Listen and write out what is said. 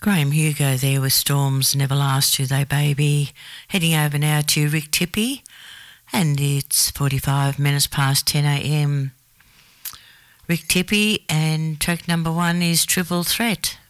Graham Hugo there with Storms Never Last, Do They Baby. Heading over now to Rick Tippy, and it's 45 minutes past 10 a.m. Rick Tippy, and track number 1 is Triple Threat.